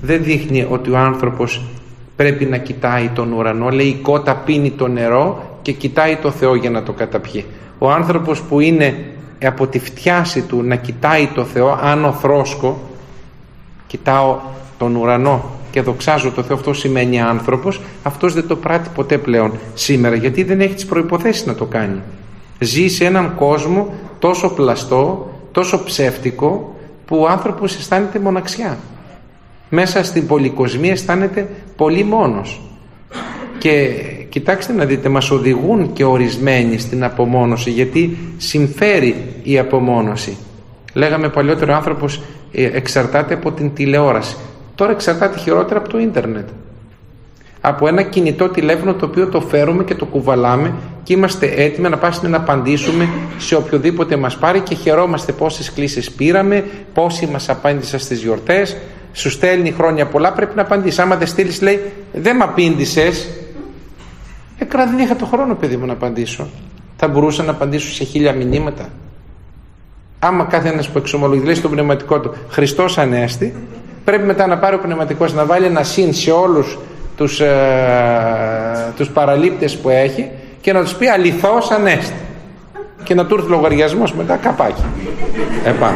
δεν δείχνει ότι ο άνθρωπος πρέπει να κοιτάει τον ουρανό. Λέει η κότα πίνει το νερό και κοιτάει το Θεό για να το καταπιεί. Ο άνθρωπος που είναι από τη φτιάση του να κοιτάει το Θεό, άνω θρόσκο, κοιτάω τον ουρανό και δοξάζω το Θεό, αυτό σημαίνει άνθρωπος, αυτός δεν το πράττει ποτέ πλέον σήμερα, γιατί δεν έχει τις προϋποθέσεις να το κάνει. Ζει σε έναν κόσμο τόσο πλαστό, τόσο ψεύτικο, που ο άνθρωπος αισθάνεται μοναξιά. Μέσα στην πολυκοσμία αισθάνεται πολύ μόνος. Και κοιτάξτε να δείτε, μας οδηγούν και ορισμένοι στην απομόνωση, γιατί συμφέρει η απομόνωση. Λέγαμε παλιότερο, ο άνθρωπος εξαρτάται από την τηλεόραση. Τώρα εξαρτάται χειρότερα από το ίντερνετ. Από ένα κινητό τηλέφωνο το οποίο το φέρουμε και το κουβαλάμε και είμαστε έτοιμοι να πάσουμε να απαντήσουμε σε οποιοδήποτε μας πάρει και χαιρόμαστε πόσες κλήσεις πήραμε, πόσοι μας απάντησαν στις γιορτές. Σου στέλνει χρόνια πολλά, πρέπει να απαντήσεις. Άμα δεν στείλεις, λέει δεν μ' απήντησες. Δεν είχα το χρόνο, παιδί μου, να απαντήσω. Θα μπορούσα να απαντήσω σε 1000 μηνύματα. Άμα κάθε ένας που εξομολογεί λέει στο πνευματικό του Χριστός Ανέστη, πρέπει μετά να πάρει ο πνευματικός να βάλει ένα συν σε όλους τους παραλήπτες που έχει και να τους πει αληθώς Ανέστη, και να του έρθει λογαριασμός μετά καπάκι επάνω.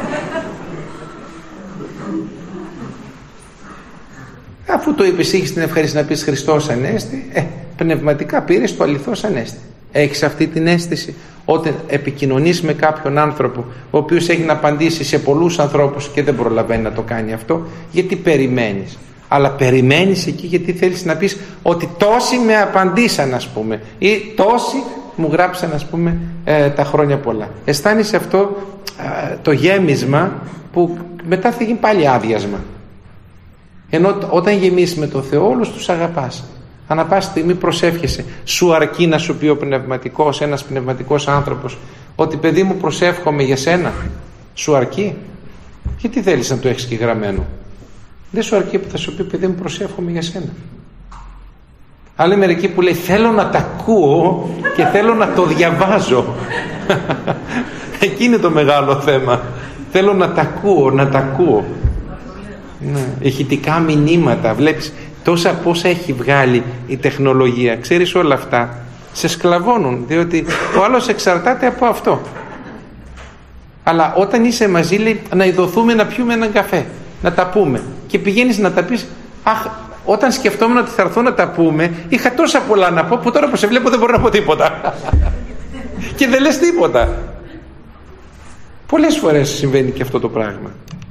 Αφού το είπες, είχες την ευχαρίστηση να πεις Χριστός Ανέστη, πνευματικά πήρες το αληθώς Ανέστη. Έχεις αυτή την αίσθηση όταν επικοινωνείς με κάποιον άνθρωπο ο οποίος έχει να απαντήσει σε πολλούς ανθρώπους και δεν προλαβαίνει να το κάνει αυτό, γιατί περιμένεις? Αλλά περιμένεις εκεί γιατί θέλεις να πεις ότι τόσοι με απαντήσαν, ας πούμε, ή τόσοι μου γράψαν, ας πούμε, τα χρόνια πολλά. Αισθάνεσαι αυτό το γέμισμα που μετά θα γίνει πάλι άδειασμα. Ενώ όταν γεμίσεις με τον Θεό, όλους τους αγαπάς. Ανά πάση στιγμή προσεύχεσαι. Σου αρκεί να σου πει ο πνευματικός, ένας πνευματικός άνθρωπος, ότι παιδί μου προσεύχομαι για σένα? Σου αρκεί? Γιατί θέλεις να το έχεις και γραμμένο? Δεν σου αρκεί που θα σου πει παιδί μου προσεύχομαι για σένα? Άλλοι μερικοί που λέει θέλω να τα ακούω και θέλω να το διαβάζω. Εκεί είναι το μεγάλο θέμα. Θέλω να τα ακούω, να τα ακούω. Ναι. Ηχητικά μηνύματα, βλέπεις τόσα πόσα έχει βγάλει η τεχνολογία. Ξέρεις, όλα αυτά σε σκλαβώνουν, διότι ο άλλος εξαρτάται από αυτό. Αλλά όταν είσαι μαζί, λέει να ειδωθούμε να πιούμε έναν καφέ, να τα πούμε, και πηγαίνεις να τα πεις, αχ, όταν σκεφτόμουν ότι θα έρθω να τα πούμε, είχα τόσα πολλά να πω που τώρα που σε βλέπω δεν μπορώ να πω τίποτα. Και δεν λες τίποτα. Πολλές φορές συμβαίνει και αυτό το πράγμα.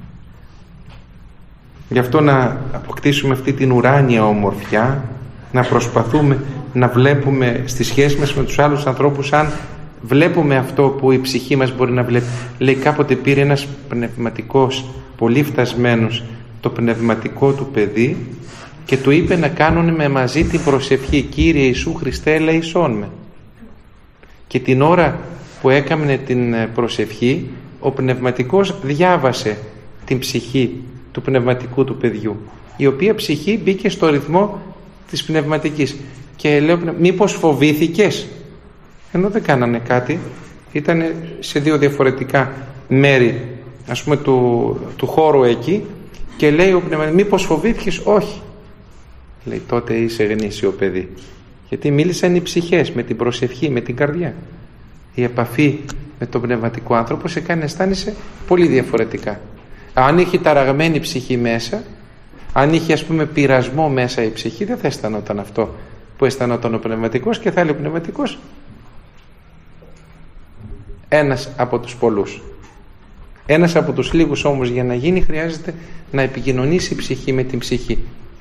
Γι' αυτό να αποκτήσουμε αυτή την ουράνια ομορφιά, να προσπαθούμε να βλέπουμε στις σχέσεις μας με τους άλλους ανθρώπους, αν βλέπουμε αυτό που η ψυχή μας μπορεί να βλέπει. Λέει κάποτε πήρε ένας πνευματικός πολύ φτασμένος το πνευματικό του παιδί και του είπε να κάνουν με μαζί την προσευχή Κύριε Ιησού Χριστέ ελεησόν με. Και την ώρα που έκαμνε την προσευχή, ο πνευματικός διάβασε την ψυχή του πνευματικού του παιδιού, η οποία ψυχή μπήκε στο ρυθμό της πνευματικής, και λέω μήπως φοβήθηκες? Ενώ δεν κάνανε κάτι, ήταν σε δύο διαφορετικά μέρη, ας πούμε, του χώρου εκεί, και λέει ο πνευματικός μήπως φοβήθηκες? Όχι. Λέει τότε είσαι γνήσιο παιδί, γιατί μίλησαν οι ψυχές με την προσευχή, με την καρδιά. Η επαφή με τον πνευματικό άνθρωπο σε κάνει να αισθάνεσαι πολύ διαφορετικά. Αν είχε ταραγμένη ψυχή μέσα, αν είχε, ας πούμε, πειρασμό μέσα η ψυχή, δεν θα αισθανόταν αυτό που αισθανόταν ο πνευματικός, και θα έλεγε ο πνευματικός ένας από τους πολλούς. Ένας από τους λίγους όμως για να γίνει χρειάζεται να επικοινωνήσει η ψυχή με την ψυχή.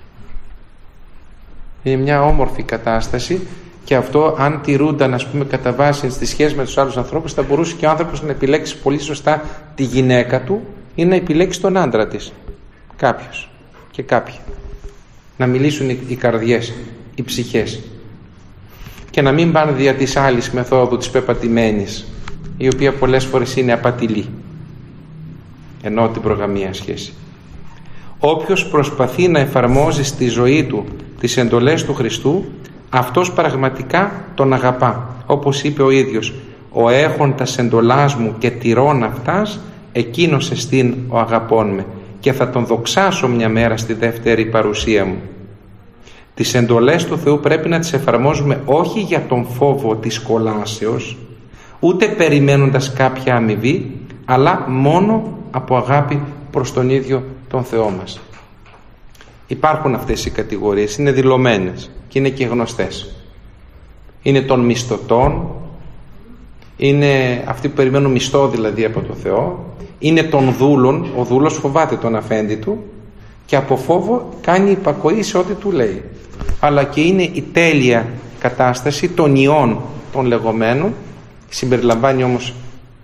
Είναι μια όμορφη κατάσταση, και αυτό αν τηρούνταν, ας πούμε, κατά βάση στις σχέσεις με τους άλλους ανθρώπους, θα μπορούσε και ο άνθρωπος να επιλέξει πολύ σωστά τη γυναίκα του ή να επιλέξει τον άντρα της. Κάποιος και κάποια. Να μιλήσουν οι καρδιές, οι ψυχές, και να μην πάνε δια της άλλης μεθόδου, της πεπατημένης, η οποία πολλές φορές είναι απατηλή, ενώ την προγαμία σχέση. Όποιος προσπαθεί να εφαρμόζει στη ζωή του τις εντολές του Χριστού, αυτός πραγματικά τον αγαπά. Όπως είπε ο ίδιος, ο έχοντας εντολάς μου και τηρών αυτάς, εκείνος εστίν ο αγαπών με. και θα τον δοξάσω μια μέρα στη δεύτερη παρουσία μου. Τις εντολές του Θεού πρέπει να τις εφαρμόζουμε όχι για τον φόβο της κολάσεως, ούτε περιμένοντας κάποια αμοιβή, αλλά μόνο από αγάπη προς τον ίδιο τον Θεό μας. Υπάρχουν αυτές οι κατηγορίες, είναι δηλωμένες και είναι και γνωστές. Είναι των μισθωτών, είναι αυτοί που περιμένουν μισθό δηλαδή από τον Θεό, είναι των δούλων, ο δούλος φοβάται τον αφέντη του και από φόβο κάνει υπακοή σε ό,τι του λέει. Αλλά και είναι η τέλεια κατάσταση των ιών των λεγόμενων, συμπεριλαμβάνει όμως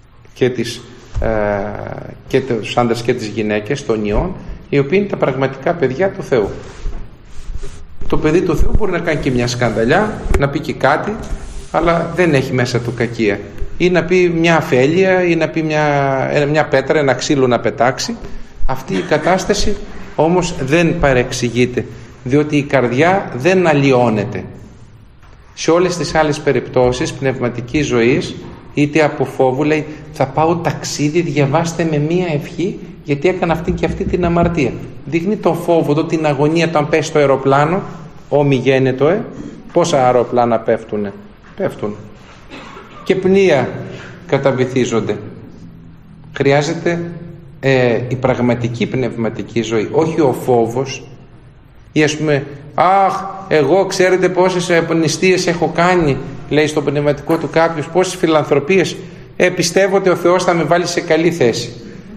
και τους άντρες και τις γυναίκες των ιών, οι οποίοι είναι τα πραγματικά παιδιά του Θεού. Το παιδί του Θεού μπορεί να κάνει και μια σκανδαλιά, να πει και κάτι, αλλά δεν έχει μέσα του κακία, ή να πει μια αφέλεια, ή να πει μια πέτρα, ένα ξύλο να πετάξει. Αυτή η κατάσταση όμως δεν παρεξηγείται, διότι η καρδιά δεν αλλοιώνεται. Σε όλες τις άλλες περιπτώσεις πνευματικής ζωής, είτε από φόβου, λέει θα πάω ταξίδι, διαβάστε με μία ευχή γιατί έκανα αυτή και αυτή την αμαρτία. Δείχνει το φόβο, το την αγωνία όταν πέσει το αεροπλάνο, όμοι γένετο, πόσα αεροπλάνα πέφτουν και πλοία καταβυθίζονται. Χρειάζεται η πραγματική πνευματική ζωή, όχι ο φόβος, ή ας πούμε εγώ ξέρετε πόσες νηστείες έχω κάνει, λέει στο πνευματικό του κάποιος, πόσες φιλανθρωπίες, πιστεύω ότι ο Θεός θα με βάλει σε καλή θέση.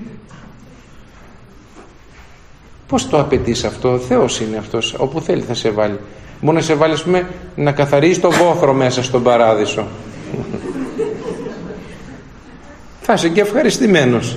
Πώς το απαιτείς αυτό? Ο Θεός είναι αυτός, όπου θέλει θα σε βάλει. Μόνο να σε βάλει, ας πούμε, να καθαρίζει το βόθρο μέσα στον παράδεισο. Θα είσαι και ευχαριστημένος.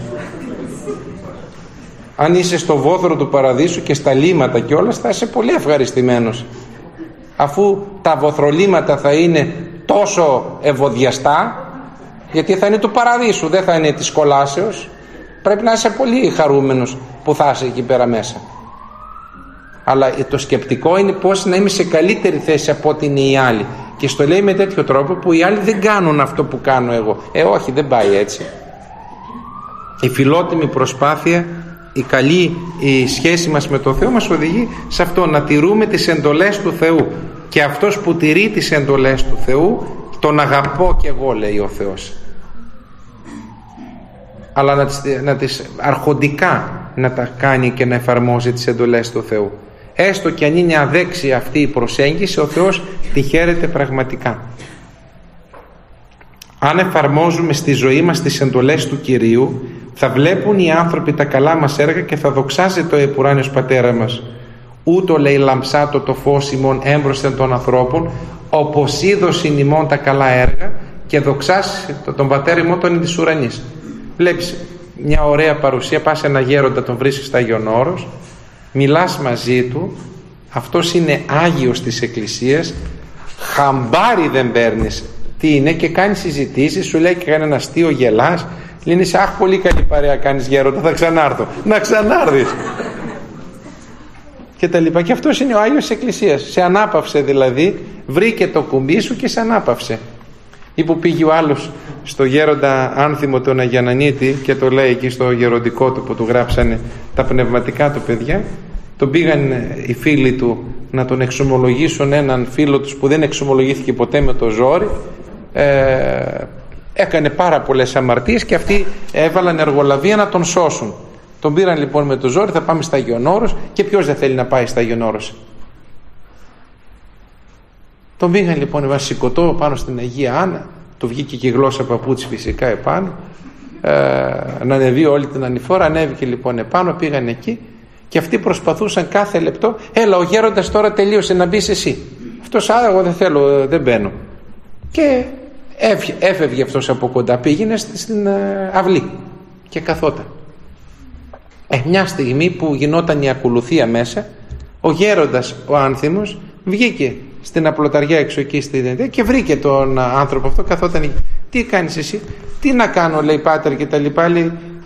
Αν είσαι στο βόθρο του παραδείσου και στα λίματα και όλα, θα είσαι πολύ ευχαριστημένος. Αφού τα βοθρολίματα θα είναι τόσο ευωδιαστά, γιατί θα είναι του παραδείσου, δεν θα είναι της κολάσεως, πρέπει να είσαι πολύ χαρούμενος που θα είσαι εκεί πέρα μέσα. Αλλά το σκεπτικό είναι πώς να είμαι σε καλύτερη θέση από ό,τι είναι οι άλλοι, και στο λέει με τέτοιο τρόπο που οι άλλοι δεν κάνουν αυτό που κάνω εγώ. Όχι, δεν πάει έτσι. Η φιλότιμη προσπάθεια, η καλή η σχέση μας με τον Θεό μας οδηγεί σε αυτό, να τηρούμε τις εντολές του Θεού, και αυτός που τηρεί τις εντολές του Θεού τον αγαπώ κι εγώ, λέει ο Θεός. Αλλά να τις αρχοντικά να τα κάνει και να εφαρμόζει τις εντολές του Θεού. Έστω και αν είναι αδέξια αυτή η προσέγγιση, ο Θεός τη χαίρεται πραγματικά. Αν εφαρμόζουμε στη ζωή μας τις εντολές του Κυρίου, θα βλέπουν οι άνθρωποι τα καλά μας έργα και θα δοξάζεται ο επουράνιος Πατέρα μας. Ούτω, λέει, λαμψάτο το φως ημών έμπροσθεν των ανθρώπων, όπως είδωσιν ημών τα καλά έργα, και δοξάσει τον Πατέρα ημών των εις ουρανής. Βλέπεις μια ωραία παρουσία, πας σε ένα γέροντα, τον βρίσκεις στα Άγιον Όρος, μιλάς μαζί του, αυτός είναι Άγιος της Εκκλησίας, χαμπάρι δεν παίρνεις τι είναι, και κάνεις συζητήσεις, σου λέει και κάνει ένα αστείο, γελάς, λύνεις, αχ, πολύ καλή παρέα κάνεις γέροντα, θα ξανάρθω. Να ξανάρθεις. Και τα λοιπά. Και αυτός είναι ο Άγιος της Εκκλησίας. Σε ανάπαυσε δηλαδή, βρήκε το κουμπί σου και σε ανάπαυσε. Ή που πήγε ο άλλος στο γέροντα Άνθιμο τον Αγιανανίτη και το λέει εκεί στο γεροντικό του που του γράψανε τα πνευματικά του παιδιά, τον πήγαν οι φίλοι του να τον εξομολογήσουν έναν φίλο τους που δεν εξομολογήθηκε ποτέ με το ζόρι, έκανε πάρα πολλές αμαρτίες και αυτοί έβαλαν εργολαβία να τον σώσουν. Τον πήραν λοιπόν με το ζόρι, θα πάμε στα Άγιον Όρος, και ποιος δεν θέλει να πάει στα Άγιον Όρος? Τον πήγαν λοιπόν σηκωτό πάνω στην Αγία Άννα, του βγήκε και η γλώσσα παπούτσι φυσικά επάνω, να ανεβεί όλη την ανηφόρα, ανέβηκε λοιπόν επάνω, πήγαν εκεί και αυτοί προσπαθούσαν κάθε λεπτό, έλα ο γέροντας τώρα τελείωσε, να μπεις εσύ. Αυτός, εγώ δεν θέλω, δεν μπαίνω. Και έφευγε αυτός από κοντά, πήγαινε στην αυλή και καθόταν. Μια στιγμή που γινόταν η ακολουθία μέσα, ο γέροντας ο Άνθιμος βγήκε στην απλοταριά έξω εκεί και βρήκε τον άνθρωπο αυτό, καθόταν. Τι κάνεις εσύ? Τι να κάνω, λέει, πάτερ, και τα λοιπά, λέει,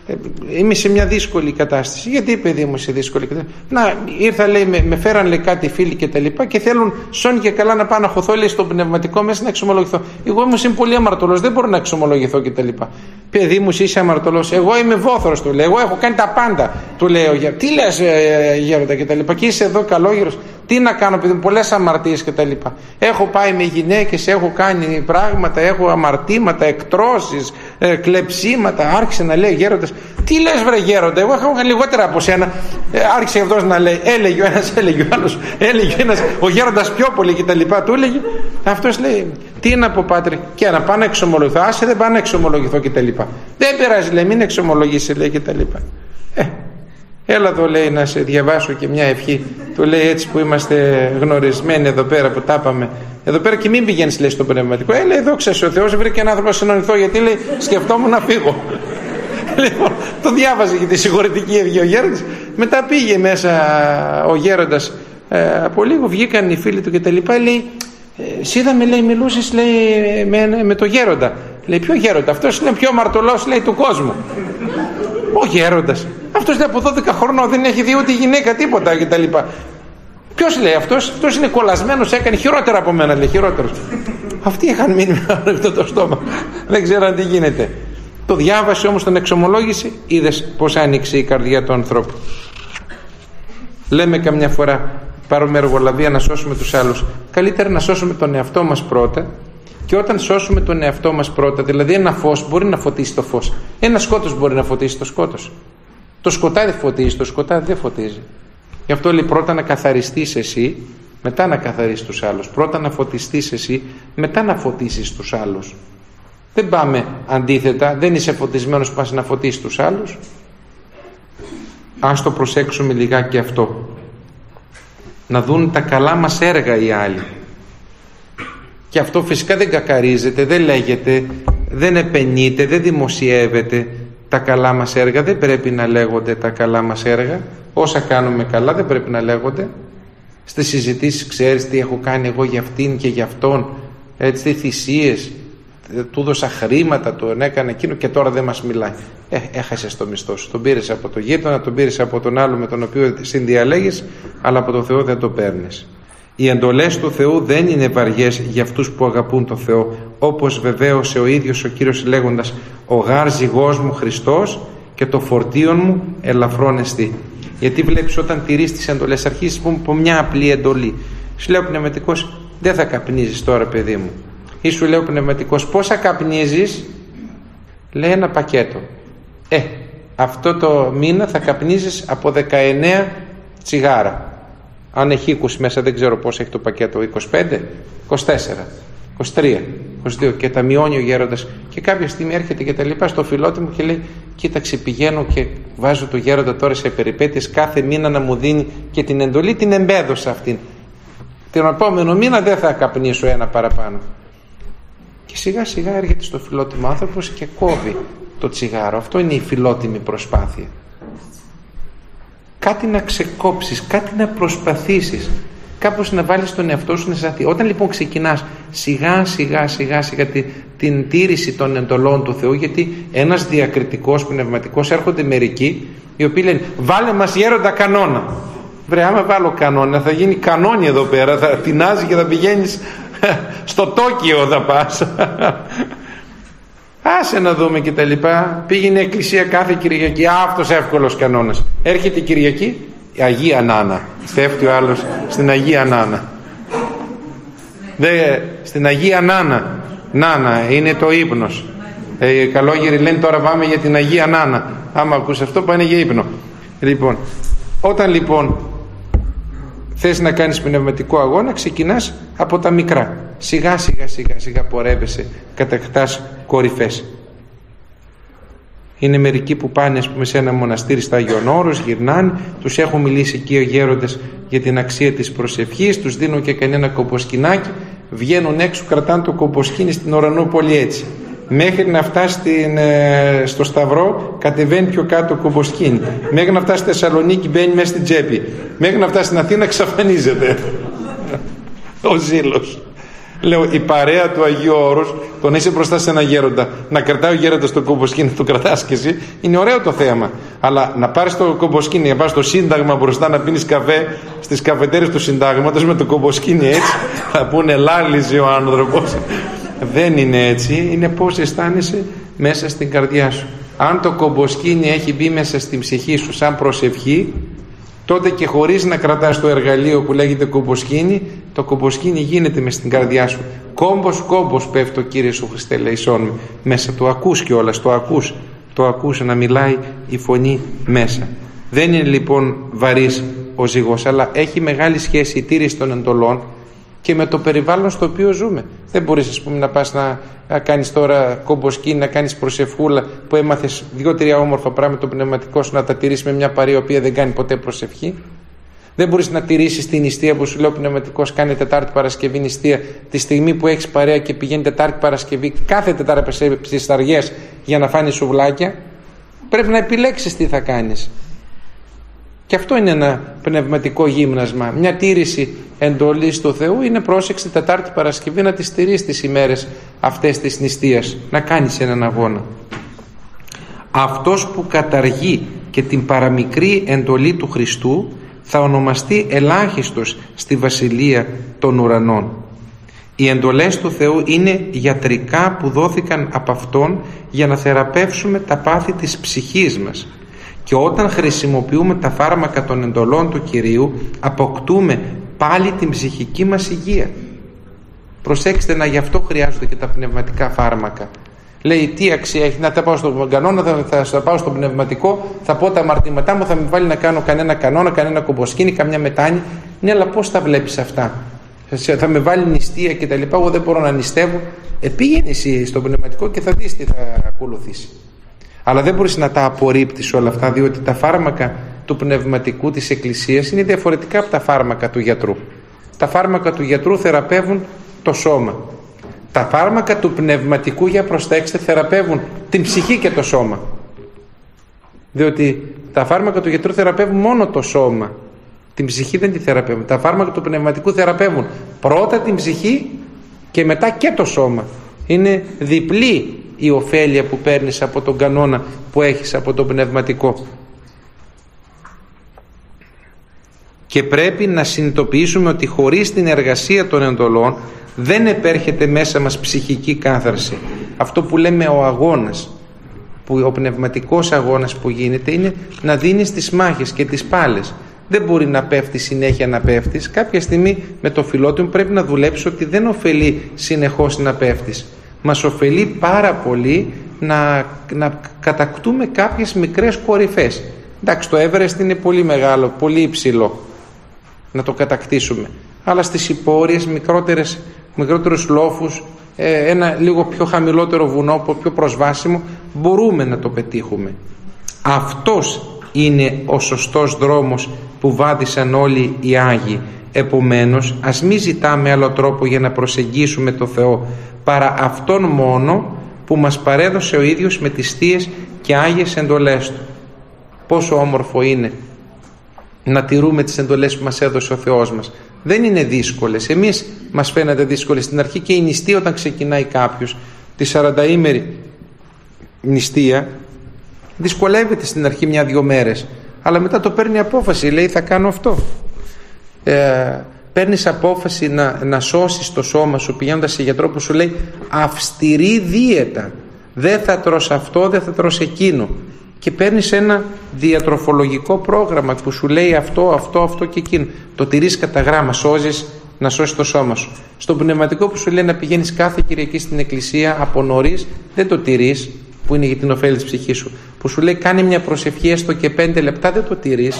είμαι σε μια δύσκολη κατάσταση. Γιατί, παιδί μου, σε δύσκολη κατάσταση? Να, ήρθα, λέει, με φέραν, λέει, κάτι φίλοι και τα λοιπά και θέλουν σώνει και καλά να πάω να χωθώ, λέει, στο πνευματικό μέσα να εξομολογηθώ. Εγώ όμως είμαι πολύ αμαρτωλός, δεν μπορώ να εξομολογηθώ και τα λοιπά. Παιδί μου, είσαι αμαρτωλός? Εγώ είμαι βόθρος, του λέει. Εγώ έχω κάνει τα πάντα, του λέει ο γέροντας. Τι λες, γέροντα, και τα λοιπά. Και είσαι εδώ καλόγερος. Τι να κάνω, παιδί μου, πολλές αμαρτίες και τα λοιπά. Έχω πάει με γυναίκες, έχω κάνει πράγματα, έχω αμαρτήματα, εκτρώσεις, κλεψίματα. Άρχισε να λέει ο γέροντας. Τι λες, βρε γέροντα, εγώ έχω λιγότερα από σένα. Άρχισε αυτός να λέει. Έλεγε ο ένας, έλεγε ο άλλος, έλεγε ο ένας, ο γέροντας πιο πολύ και τα λοιπά. Του έλεγε. Αυτός λέει, τι να πω, Πάτρε, και να πάω να εξομολογηθώ? Άσε, δεν πάω να εξομολογηθώ και τα λοιπά. Δεν πειράζει, λέει, μην εξομολογήσει, λέει, και τα λοιπά. Έλα εδώ, λέει, να σε διαβάσω και μια ευχή. Του λέει, έτσι που είμαστε γνωρισμένοι εδώ πέρα, που τα είπαμε εδώ πέρα, και μην πηγαίνεις, λέει, στο πνευματικό. Λέει, δόξα σε ο Θεός, βρήκε έναν άνθρωπο να συνονιθώ, γιατί, λέει, σκεφτόμουν να φύγω. Λοιπόν, το διάβαζε και τη συγχωρητική ευχή ο γέροντας. Μετά πήγε μέσα ο γέροντας, από λίγο βγήκαν οι φίλοι του και τα λοιπά. Λέει, είδαμε, λέει, μιλούσες, λέει, με το γέροντα. Λέει, ποιο γέροντα? Αυτός είναι πιο αμαρτωλός, λέει, του κόσμου. Ο γέροντας. Αυτός, λέει, από 12 χρονών δεν έχει δει ούτε γυναίκα, τίποτα κτλ. Ποιος, λέει, αυτός είναι κολλασμένος, έκανε χειρότερα από μένα, λέει, χειρότερος. Αυτοί είχαν μείνει με ανοιχτό το στόμα. Δεν ξέραν τι γίνεται. Το διάβασε όμως, τον εξομολόγησε, είδες πως άνοιξε η καρδιά του ανθρώπου. Λέμε καμιά φορά, πάρουμε εργολαβία να σώσουμε τους άλλους. Καλύτερα να σώσουμε τον εαυτό μας πρώτα. Και όταν σώσουμε τον εαυτό μας πρώτα, δηλαδή ένα φως μπορεί να φωτίσει το φως, ένα σκότος μπορεί να φωτίσει το σκότος. Το σκοτάδι φωτίζει, το σκοτάδι δεν φωτίζει. Γι' αυτό, λέει, πρώτα να καθαριστείς εσύ, μετά να καθαρίσεις τους άλλους. Πρώτα να φωτιστείς εσύ, μετά να φωτίσεις τους άλλους. Δεν πάμε αντίθετα, δεν είσαι φωτισμένος, πας να φωτίσεις τους άλλους. Ας το προσέξουμε λιγάκι αυτό. Να δουν τα καλά μας έργα οι άλλοι. Και αυτό φυσικά δεν κακαρίζεται, δεν λέγεται, δεν επενείται, δεν δημοσιεύεται. Τα καλά μας έργα δεν πρέπει να λέγονται τα καλά μας έργα. Όσα κάνουμε καλά δεν πρέπει να λέγονται. Στις συζητήσεις, ξέρεις τι έχω κάνει εγώ για αυτήν και για αυτόν, έτσι, θυσίες, του δώσα χρήματα, τον έκανε εκείνο και τώρα δεν μας μιλάει. Έχασες το μισθό σου. Τον πήρες από το γείτονα, τον πήρες από τον άλλο με τον οποίο συνδιαλέγεις, αλλά από τον Θεό δεν το παίρνεις. Οι εντολές του Θεού δεν είναι βαριές για αυτούς που αγαπούν τον Θεό, όπως βεβαίωσε ο ίδιος ο Κύριος λέγοντας, ο γάρ ζυγός μου Χριστός και το φορτίον μου ελαφρόν εστί. Γιατί βλέπεις, όταν τηρείς τις εντολές, αρχίζεις από μια απλή εντολή. Σου λέει ο πνευματικός, δεν θα καπνίζεις τώρα, παιδί μου. Ή σου λέει ο πνευματικός, πόσα καπνίζεις? Λέει, ένα πακέτο. Αυτό το μήνα θα καπνίζεις από 19 τσιγάρα. Αν έχει 20 μέσα, δεν ξέρω πώς έχει το πακέτο, 25, 24, 23, 22, και τα μειώνει ο γέροντας. Και κάποια στιγμή έρχεται και τα λοιπά στο φιλότιμο και λέει, κοίταξε, πηγαίνω και βάζω το γέροντα τώρα σε περιπέτειες, κάθε μήνα να μου δίνει και την εντολή, την εμπέδωσα αυτήν. Την επόμενο μήνα δεν θα καπνίσω ένα παραπάνω. Και σιγά σιγά έρχεται στο φιλότιμο άνθρωπος και κόβει το τσιγάρο. Αυτό είναι η φιλότιμη προσπάθεια. Κάτι να ξεκόψεις, κάτι να προσπαθήσεις, κάπως να βάλεις τον εαυτό σου να σταθεί. Όταν λοιπόν ξεκινάς σιγά σιγά την τήρηση των εντολών του Θεού, γιατί ένας διακριτικός πνευματικός, έρχονται μερικοί οι οποίοι λένε, βάλε μας γέροντα κανόνα. Βρε, άμα βάλω κανόνα θα γίνει κανόνι εδώ πέρα, θα τεινάζει και θα πηγαίνεις στο Τόκιο, θα πας. Άσε να δούμε και τα λοιπά. Πήγαινε εκκλησία κάθε Κυριακή. Αυτός εύκολος κανόνας. Έρχεται η Κυριακή, η Αγία Νάνα. Πέφτει ο άλλος στην Αγία Νάνα. Στην Αγία Νάνα. Νάνα είναι το ύπνος. Οι καλόγεροι λένε τώρα πάμε για την Αγία Νάνα. Άμα ακούς αυτό πάνε για ύπνο. Λοιπόν, όταν λοιπόν θες να κάνεις πνευματικό αγώνα, ξεκινάς από τα μικρά. Σιγά σιγά πορεύεσαι, κατακτάς κορυφές. Είναι μερικοί που πάνε, ας πούμε, σε ένα μοναστήρι στα Άγιον Όρος, γυρνάνε, τους έχω μιλήσει εκεί ο γέροντας για την αξία της προσευχής, τους δίνω και κανένα κομποσκινάκι, βγαίνουν έξω, κρατάνε το κομποσκίνι στην Ουρανούπολη έτσι. Μέχρι να φτάσει στο Σταυρό κατεβαίνει πιο κάτω το κομποσκίνι. Μέχρι να φτάσει στη Θεσσαλονίκη μπαίνει μέσα στην τσέπη. Μέχρι να φτάσει στην Αθήνα εξαφανίζεται ο ζήλος. Λέω, η παρέα του Αγίου Όρους, το να είσαι μπροστά σε ένα γέροντα, να κρατάει ο γέροντας το κομποσκήνι, το κρατάς και εσύ, είναι ωραίο το θέμα. Αλλά να πάρεις το κομποσκήνι, να πάρεις το Σύνταγμα μπροστά να πίνεις καφέ στις καφετέρειες του Συντάγματος με το κομποσκήνι έτσι, θα πούνε λάλιζε ο άνθρωπος. Δεν είναι έτσι, είναι πώς αισθάνεσαι μέσα στην καρδιά σου. Αν το κομποσκήνι έχει μπει μέσα στην ψυχή σου σαν προσευχή, τότε και χωρίς να κρατάς το εργαλείο που λέγεται κομποσκήνι, το κομποσκήνι γίνεται μες στην καρδιά σου. Κόμπος πέφτει ο Κύριε σου Χριστέ ελεησόν με. Μέσα το ακούς κιόλας, το ακούς να μιλάει η φωνή μέσα. Δεν είναι λοιπόν βαρύς ο ζυγός, αλλά έχει μεγάλη σχέση η τήρηση των εντολών και με το περιβάλλον στο οποίο ζούμε. Δεν μπορείς, ας πούμε, να πας να κάνεις τώρα κομποσκήνι, να κάνεις προσευχούλα που έμαθες 2-3 όμορφα πράγματα το πνευματικό σου, να τα τηρήσεις με μια παρέα η οποία δεν κάνει ποτέ προσευχή. Δεν μπορείς να τηρήσεις την νηστεία που σου λέει ο πνευματικός, κάνει Τετάρτη Παρασκευή νηστεία, τη στιγμή που έχεις παρέα και πηγαίνει Τετάρτη Παρασκευή κάθε Τετάρτη στις αργές για να φάνει σουβλάκια. Πρέπει να επιλέξεις τι θα κάνεις. Και αυτό είναι ένα πνευματικό γύμνασμα. Μια τήρηση εντολής του Θεού είναι πρόσεξη Τετάρτη Παρασκευή να τις τηρείς τις ημέρες αυτές της νηστείας, να κάνεις έναν αγώνα. Αυτός που καταργεί και την παραμικρή εντολή του Χριστού θα ονομαστεί ελάχιστος στη Βασιλεία των Ουρανών. Οι εντολές του Θεού είναι γιατρικά που δόθηκαν από Αυτόν για να θεραπεύσουμε τα πάθη της ψυχής μας. Και όταν χρησιμοποιούμε τα φάρμακα των εντολών του Κυρίου, αποκτούμε πάλι την ψυχική μας υγεία. Προσέξτε, γι' αυτό χρειάζονται και τα πνευματικά φάρμακα. Λέει, τι αξία έχει να τα πάω στον κανόνα, θα πάω στο πνευματικό, θα πω τα αμαρτήματά μου, θα με βάλει να κάνω κανένα κανόνα, κανένα κομποσκήνι, καμιά μετάνη. Ναι, αλλά πώς τα βλέπεις αυτά? Θα με βάλει νηστεία και τα λοιπά, εγώ δεν μπορώ να νηστεύω. Πήγαινε εσύ στο πνευματικό και θα δεις τι θα ακολουθήσει. Αλλά δεν μπορείς να τα απορρίπτεις όλα αυτά, διότι τα φάρμακα του πνευματικού της Εκκλησίας είναι διαφορετικά από τα φάρμακα του γιατρού. Τα φάρμακα του γιατρού θεραπεύουν το σώμα. Τα φάρμακα του πνευματικού, για προσέξτε, θεραπεύουν την ψυχή και το σώμα. Διότι τα φάρμακα του γιατρού θεραπεύουν μόνο το σώμα. Την ψυχή δεν τη θεραπεύουν. Τα φάρμακα του πνευματικού θεραπεύουν πρώτα την ψυχή και μετά και το σώμα. Είναι διπλή η ωφέλεια που παίρνεις από τον κανόνα που έχεις από το πνευματικό. Και πρέπει να συνειδητοποιήσουμε ότι χωρίς την εργασία των εντολών δεν επέρχεται μέσα μας ψυχική κάθαρση. Αυτό που λέμε ο αγώνας, που ο πνευματικός αγώνας που γίνεται, είναι να δίνεις τις μάχες και τις πάλες. Δεν μπορεί να πέφτει συνέχεια να πέφτεις. Κάποια στιγμή με το φιλότιμο πρέπει να δουλέψεις ότι δεν ωφελεί συνεχώς να πέφτεις. Μας ωφελεί πάρα πολύ να κατακτούμε κάποιες μικρές κορυφές. Εντάξει, το Everest είναι πολύ μεγάλο, πολύ υψηλό να το κατακτήσουμε. Αλλά στις υπόρειες, μικρότερους λόφους, ένα λίγο πιο χαμηλότερο βουνό, πιο προσβάσιμο, μπορούμε να το πετύχουμε. Αυτός είναι ο σωστός δρόμος που βάδισαν όλοι οι Άγιοι. Επομένως, ας μην ζητάμε άλλο τρόπο για να προσεγγίσουμε το Θεό παρά αυτόν μόνο που μας παρέδωσε ο ίδιος με τις θείες και άγιες εντολές Του. Πόσο όμορφο είναι να τηρούμε τις εντολές που μας έδωσε ο Θεός μας. Δεν είναι δύσκολες. Εμείς μας φαίνεται δύσκολες στην αρχή, και η νηστεία, όταν ξεκινάει κάποιος τη 40ημερη νηστεία, δυσκολεύεται στην αρχή 1-2 μέρες, αλλά μετά το παίρνει απόφαση, λέει θα κάνω αυτό. Παίρνεις απόφαση να σώσεις το σώμα σου πηγαίνοντας σε γιατρό που σου λέει αυστηρή δίαιτα, δεν θα τρως αυτό, δεν θα τρως εκείνο, και παίρνεις ένα διατροφολογικό πρόγραμμα που σου λέει αυτό και εκείνο, το τηρείς κατά γράμμα, σώζεις να σώσεις το σώμα σου. Στο πνευματικό που σου λέει να πηγαίνεις κάθε Κυριακή στην εκκλησία από νωρίς, δεν το τηρείς, που είναι για την ωφέλη της ψυχής σου. Που σου λέει κάνει μια προσευχή έστω και 5 λεπτά, δεν το τηρείς.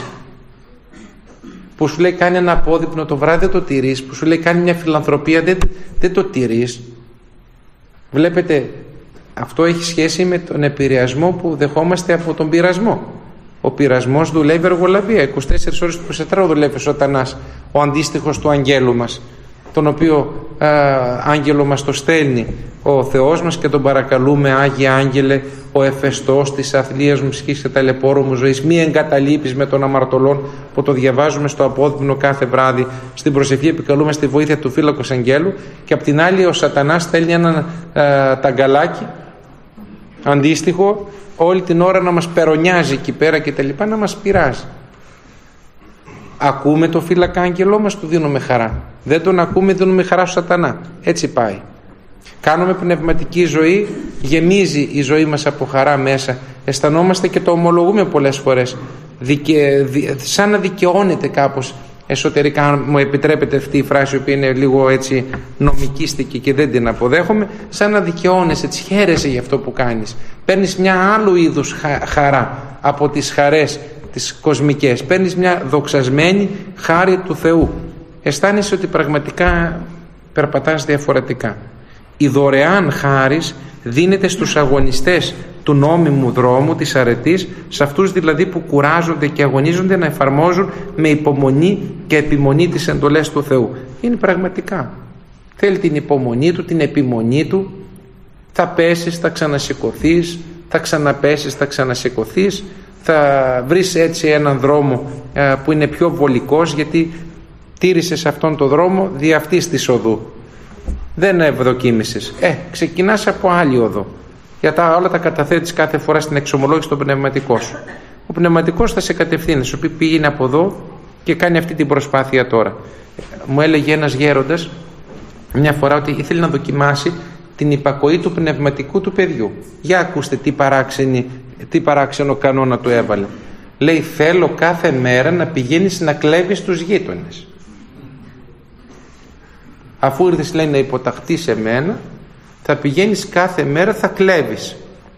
Που σου λέει κάνει ένα απόδειπνο το βράδυ, δεν το τηρείς. Που σου λέει κάνει μια φιλανθρωπία, δεν το τηρείς. Βλέπετε, αυτό έχει σχέση με τον επηρεασμό που δεχόμαστε από τον πειρασμό. Ο πειρασμός δουλεύει εργολαβία. 24 ώρες του 24 δουλεύει ο Σατανάς, ο αντίστοιχος του αγγέλου μας, τον οποίο άγγελο μας το στέλνει ο Θεός μας και τον παρακαλούμε, Άγιε Άγγελε, ο εφεστός της αθλίας μου ψυχής και ταλαιπώρου μου ζωής, μη εγκαταλείπεις με των αμαρτωλών, που το διαβάζουμε στο απόδειμνο κάθε βράδυ. Στην προσευχή επικαλούμε στη βοήθεια του φύλακος αγγέλου, και απ' την άλλη ο σατανάς στέλνει ένα ταγκαλάκι αντίστοιχο όλη την ώρα να μας περονιάζει εκεί πέρα και τα λοιπά, να μας πειράζει. Ακούμε το φύλακα άγγελό μας, του δίνουμε χαρά. Δεν τον ακούμε, δίνουμε χαρά στο σατανά. Έτσι πάει. Κάνουμε πνευματική ζωή, γεμίζει η ζωή μας από χαρά μέσα. Αισθανόμαστε και το ομολογούμε πολλές φορές. Σαν να δικαιώνεται κάπως εσωτερικά, αν μου επιτρέπετε αυτή η φράση, η οποία είναι λίγο έτσι νομικίστικη και δεν την αποδέχομαι, σαν να δικαιώνεσαι, έτσι χαίρεσαι για αυτό που κάνεις. Παίρνεις μια άλλου είδους χαρά από τις χαρές τις κοσμικές. Παίρνεις μια δοξασμένη χάρη του Θεού. Αισθάνεσαι ότι πραγματικά περπατάς διαφορετικά. Η δωρεάν χάρις δίνεται στους αγωνιστές του νόμιμου δρόμου της αρετής, σε αυτούς δηλαδή που κουράζονται και αγωνίζονται να εφαρμόζουν με υπομονή και επιμονή τις εντολές του Θεού. Είναι πραγματικά. Θέλει την υπομονή του, την επιμονή του. Θα πέσεις, θα ξανασηκωθείς, θα ξαναπέσεις, θα ξανασηκωθείς. Θα βρεις έτσι έναν δρόμο που είναι πιο βολικός, γιατί τήρησες αυτόν τον δρόμο δι' αυτής της οδού. Δεν ευδοκίμησες. Ξεκινάς από άλλη οδό. Γιατί όλα τα καταθέτεις κάθε φορά στην εξομολόγηση στον πνευματικό σου. Ο πνευματικός θα σε κατευθύνει, σου πει πήγαινε από εδώ και κάνει αυτή την προσπάθεια τώρα. Μου έλεγε ένας γέροντας μια φορά ότι ήθελε να δοκιμάσει την υπακοή του πνευματικού του παιδιού. Για ακούστε τι παράξενο κανόνα του έβαλε. Λέει, θέλω κάθε μέρα να πηγαίνεις να κλέβεις τους γείτονες. Αφού ήρθες, λέει, να υποταχτείς σε μένα, θα πηγαίνεις κάθε μέρα, θα κλέβεις.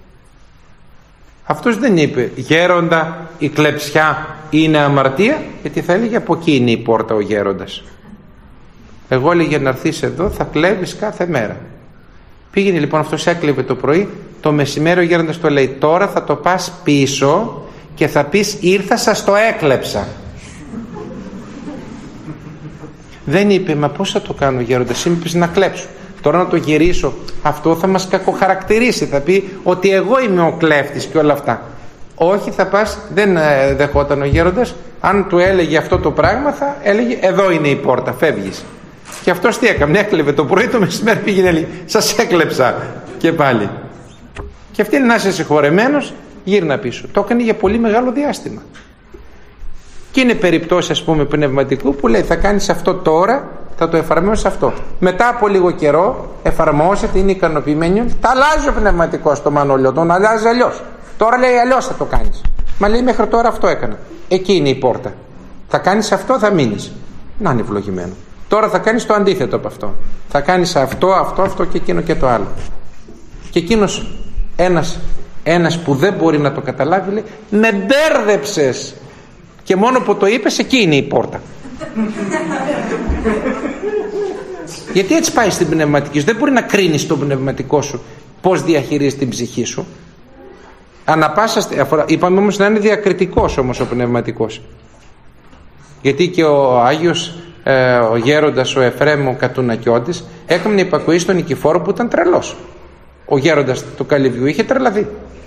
Αυτός δεν είπε, γέροντα, η κλεψιά είναι αμαρτία, γιατί θα έλεγε από εκεί είναι η πόρτα ο γέροντας. Εγώ έλεγε να έρθεις εδώ, θα κλέβεις κάθε μέρα. Πήγαινε λοιπόν, αυτός έκλεβε το πρωί, το μεσημέρι ο γέροντας το λέει, τώρα θα το πας πίσω και θα πεις, ήρθα, σας το έκλεψα. Δεν είπε, μα πώς θα το κάνω γέροντας, είπες να κλέψω. Τώρα να το γυρίσω, αυτό θα μας κακοχαρακτηρίσει, θα πει ότι εγώ είμαι ο κλέφτης και όλα αυτά. Όχι, θα πας, δεν δεχόταν ο γέροντας. Αν του έλεγε αυτό το πράγμα, θα έλεγε, εδώ είναι η πόρτα, φεύγεις. Και αυτός τι έκανε, έκλεβε το πρωί, το μεσημέρι πήγαινε, έλεγε, σας έκλεψα και πάλι. Και αυτή είναι να είσαι συγχωρεμένος, γύρνα πίσω. Το έκανε για πολύ μεγάλο διάστημα. Και είναι περιπτώσεις, ας πούμε, πνευματικού που λέει, θα κάνεις αυτό τώρα, θα το εφαρμόσεις αυτό. Μετά από λίγο καιρό εφαρμόζεται, είναι ικανοποιημένο, τα αλλάζει ο πνευματικός το Μανώλιο, τον αλλάζει αλλιώς. Τώρα λέει αλλιώς θα το κάνεις. Μα λέει μέχρι τώρα αυτό έκανα. Εκεί είναι η πόρτα. Θα κάνεις αυτό, θα μείνεις. Να είναι ευλογημένο. Τώρα θα κάνεις το αντίθετο από αυτό. Θα κάνεις αυτό και εκείνο και το άλλο. Και εκείνος ένας που δεν μπορεί να το καταλάβει λέει, με μπέρδεψες. Και μόνο που το είπες, εκεί είναι η πόρτα. Γιατί έτσι πάει στην πνευματική σου. Δεν μπορεί να κρίνεις τον πνευματικό σου πώς διαχειρίζεις την ψυχή σου. Είπαμε όμως να είναι διακριτικός όμως ο πνευματικός. Γιατί και ο Άγιος ο γέροντας ο Εφραίμ ο Κατουνακιώτης έκανε υπακοή στον Νικηφόρο που ήταν τρελός. Ο γέροντας του Καλυβιού είχε τρελαθεί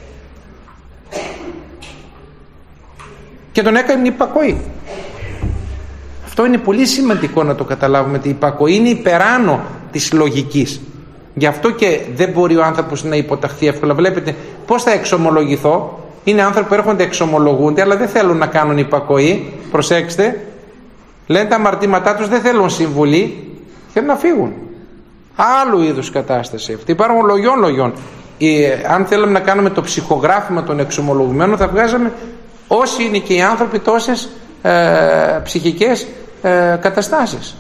και τον έκανε υπακοή. Αυτό είναι πολύ σημαντικό να το καταλάβουμε, ότι η υπακοή είναι υπεράνω της λογικής. Γι' αυτό και δεν μπορεί ο άνθρωπος να υποταχθεί εύκολα. Βλέπετε πώς θα εξομολογηθώ. Είναι άνθρωποι που έρχονται, εξομολογούνται, αλλά δεν θέλουν να κάνουν υπακοή. Προσέξτε, λένε τα αμαρτήματά τους, δεν θέλουν συμβουλή, θέλουν να φύγουν. Άλλου είδους κατάσταση αυτή. Υπάρχουν λογιών. Αν θέλουμε να κάνουμε το ψυχογράφημα των εξομολογουμένων, θα βγάζαμε όσοι είναι και οι άνθρωποι τόσες ψυχικές καταστάσεις.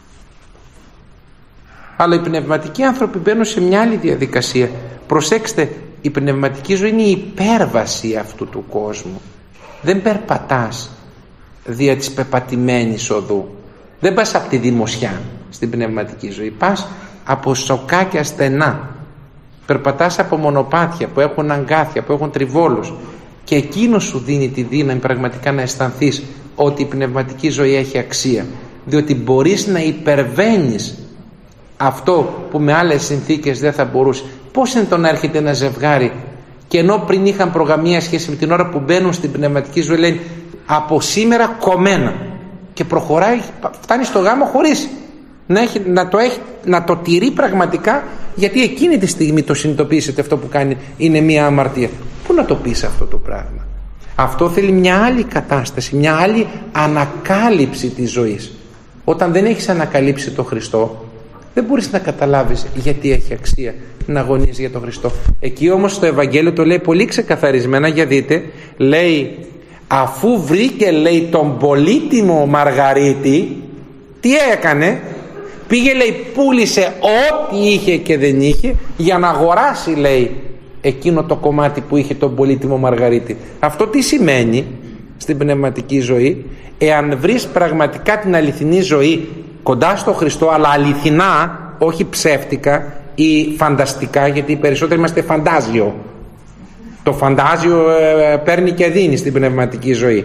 Αλλά οι πνευματικοί άνθρωποι μπαίνουν σε μια άλλη διαδικασία. Προσέξτε, η πνευματική ζωή είναι η υπέρβαση αυτού του κόσμου. Δεν περπατάς δια της πεπατημένης οδού. Δεν πας από τη δημοσιά στην πνευματική ζωή. Πας από σοκάκια στενά. Περπατάς από μονοπάτια που έχουν αγκάθια, που έχουν τριβόλους. Και εκείνο σου δίνει τη δύναμη πραγματικά να αισθανθείς ότι η πνευματική ζωή έχει αξία. Διότι μπορείς να υπερβαίνεις αυτό που με άλλες συνθήκες δεν θα μπορούσε. Πώς είναι το να έρχεται ένα ζευγάρι Και ενώ πριν είχαν προγαμία σχέση με την ώρα που μπαίνουν στην πνευματική ζωή, λένε από σήμερα κομμένα, και προχωράει, φτάνει στο γάμο χωρίς να το τηρεί πραγματικά, γιατί εκείνη τη στιγμή το συνειδητοποίησε ότι αυτό που κάνει είναι μια αμαρτία. Πού να το πεις αυτό το πράγμα? Αυτό θέλει μια άλλη κατάσταση, μια άλλη ανακάλυψη της ζωής. Όταν δεν έχεις ανακαλύψει τον Χριστό, δεν μπορείς να καταλάβεις γιατί έχει αξία να αγωνίζεις για τον Χριστό. Εκεί όμως στο Ευαγγέλιο το λέει πολύ ξεκαθαρισμένα, για δείτε, λέει, αφού βρήκε, λέει, τον πολύτιμο Μαργαρίτη, τι έκανε? Πήγε, λέει, πούλησε ό,τι είχε και δεν είχε για να αγοράσει, λέει, εκείνο το κομμάτι που είχε τον πολύτιμο Μαργαρίτη. Αυτό τι σημαίνει στην πνευματική ζωή? Εάν βρεις πραγματικά την αληθινή ζωή κοντά στο Χριστό, αλλά αληθινά, όχι ψεύτικα ή φανταστικά, γιατί οι περισσότεροι είμαστε φαντάζιο. Το φαντάζιο παίρνει και δίνει στην πνευματική ζωή.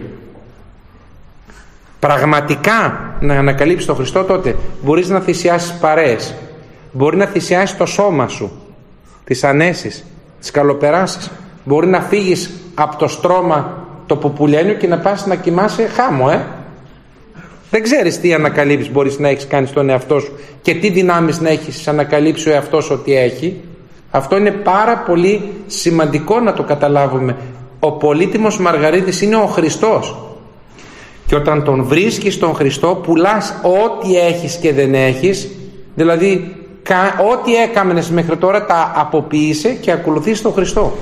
Πραγματικά να ανακαλύψεις τον Χριστό, τότε μπορείς να θυσιάσεις παρέες, μπορεί να θυσιάσεις το σώμα σου, τις ανέσεις, τις καλοπεράσεις, μπορεί να φύγεις από το στρώμα το πουπουλένιο και να πας να κοιμάσαι χάμω. Δεν ξέρεις τι ανακαλύψεις μπορείς να έχεις κάνει στον εαυτό σου και τι δυνάμεις να έχεις ανακαλύψει ο εαυτός ότι έχει. Αυτό είναι πάρα πολύ σημαντικό να το καταλάβουμε. Ο πολύτιμος Μαργαρίτης είναι ο Χριστός, και όταν τον βρίσκεις τον Χριστό, πουλάς ό,τι έχεις και δεν έχεις, δηλαδή ό,τι έκαμενες μέχρι τώρα τα αποποίησε και ακολουθείς τον Χριστό.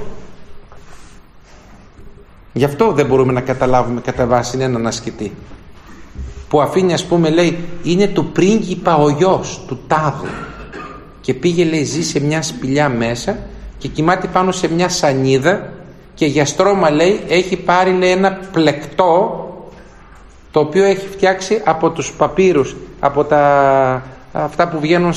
Γι' αυτό δεν μπορούμε να καταλάβουμε κατά βάση έναν ασκητή που αφήνει, ας πούμε, λέει, είναι του πρίγκιπα ο γιος του τάδε, και πήγε, λέει, ζει σε μια σπηλιά μέσα και κοιμάται πάνω σε μια σανίδα, και για στρώμα, λέει, έχει πάρει, λέει, ένα πλεκτό το οποίο έχει φτιάξει από τους παπύρους, από αυτά που βγαίνουν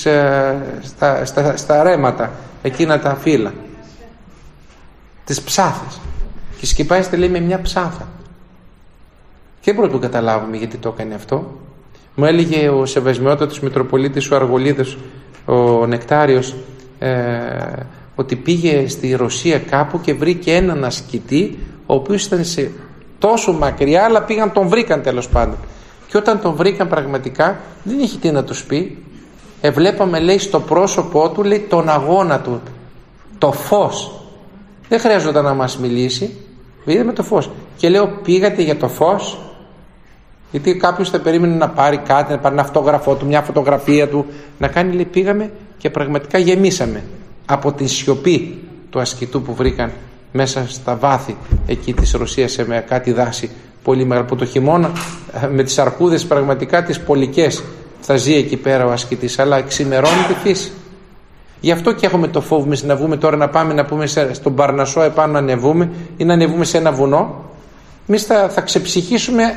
στα ρέματα, εκείνα τα φύλλα, τις ψάθες, και σκυπάζεται, λέει, με μια ψάθα. Και δεν μπορούμε να το καταλάβουμε γιατί το έκανε αυτό. Μου έλεγε ο Σεβασμιότατος Μητροπολίτης ο Αργολίδος, ο Νεκτάριος, ότι πήγε στη Ρωσία κάπου και βρήκε έναν ασκητή, ο οποίος ήταν σε τόσο μακριά, αλλά τον βρήκαν τέλος πάντων. Και όταν τον βρήκαν πραγματικά, δεν είχε τι να τους πει. Βλέπαμε, λέει, στο πρόσωπό του, λέει, τον αγώνα του, το φως. Δεν χρειάζονταν να μας μιλήσει, είδαμε το φως. Και λέω, πήγατε για το φως? Γιατί κάποιος θα περίμενε να πάρει κάτι, να πάρει ένα αυτόγραφό του, μια φωτογραφία του, να κάνει, λέει, πήγαμε και πραγματικά γεμίσαμε από τη σιωπή του ασκητού που βρήκαν μέσα στα βάθη εκεί της Ρωσίας, σε κάτι δάση πολύ μεγάλο, που το χειμώνα με τις αρκούδες πραγματικά τις πολικές θα ζει εκεί πέρα ο ασκητής, αλλά ξημερώνει τη φύση. Γι' αυτό και έχουμε το φόβο εμείς να βγούμε τώρα, να πάμε να πούμε στον Παρνασσό επάνω να ανεβούμε, ή να ανεβούμε σε ένα βουνό. Εμείς θα ξεψυχήσουμε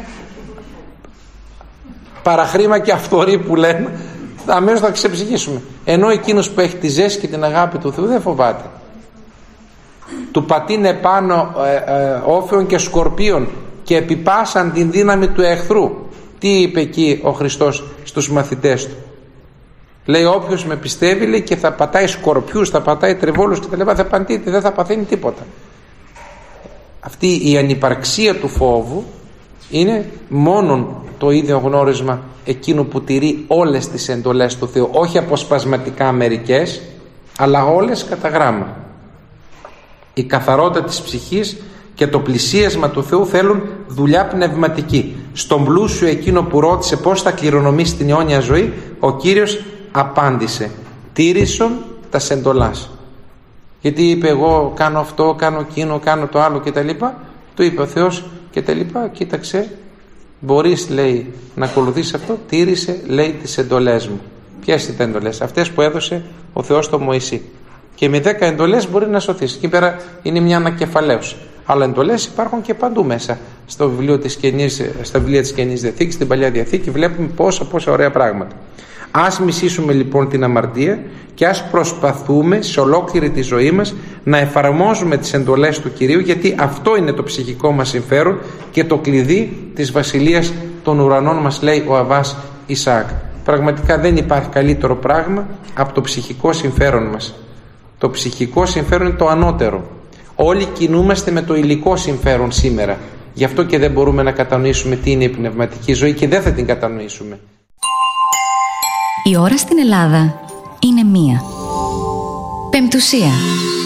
παραχρήμα και αυθορή που λέμε, αμέσως θα ξεψυχήσουμε. Ενώ εκείνος που έχει τη ζέση και την αγάπη του Θεού δεν φοβάται. Του πατίνε πάνω όφεων και σκορπίων και επιπάσαν την δύναμη του εχθρού. Τι είπε εκεί ο Χριστός στους μαθητές του? Λέει, όποιος με πιστεύει, λέει, και θα πατάει σκορπιούς, θα πατάει τρεβόλους και τα λοιπά, θα παντείται, δεν θα παθαίνει τίποτα. Αυτή η ανυπαρξία του φόβου είναι μόνον το ίδιο γνώρισμα εκείνου που τηρεί όλες τις εντολές του Θεού, όχι αποσπασματικά μερικές, αλλά όλες κατά γράμμα. Η καθαρότητα της ψυχής και το πλησίασμα του Θεού θέλουν δουλειά πνευματική. Στον πλούσιο εκείνο που ρώτησε πώς θα κληρονομήσει την αιώνια ζωή, ο Κύριος απάντησε, τήρησον τα εντολάς. Γιατί είπε, εγώ κάνω αυτό, κάνω εκείνο, κάνω το άλλο κτλ. Του είπε ο Θεός κτλ. Κοίταξε, μπορείς, λέει, να ακολουθήσεις αυτό, τήρησε, λέει, τις εντολές μου. Ποιες είναι τα εντολές? Αυτές που έδωσε ο Θεός στο Μωυσή. Και με 10 εντολές μπορεί να σωθείς. Εκεί πέρα είναι μια ανακεφαλαίωση. Αλλά εντολές υπάρχουν και παντού μέσα. Στα βιβλία της Καινής Διαθήκης, στην Παλιά Διαθήκη, βλέπουμε πόσα ωραία πράγματα. Ας μισήσουμε λοιπόν την αμαρτία και ας προσπαθούμε σε ολόκληρη τη ζωή μας να εφαρμόζουμε τις εντολές του Κυρίου, γιατί αυτό είναι το ψυχικό μας συμφέρον και το κλειδί της βασιλείας των ουρανών, μας λέει ο Αββάς Ισαάκ. Πραγματικά δεν υπάρχει καλύτερο πράγμα από το ψυχικό συμφέρον μας. Το ψυχικό συμφέρον είναι το ανώτερο. Όλοι κινούμαστε με το υλικό συμφέρον σήμερα. Γι' αυτό και δεν μπορούμε να κατανοήσουμε τι είναι η πνευματική ζωή και δεν θα την κατανοήσουμε. Η ώρα στην Ελλάδα είναι 1. Πεμπτουσία.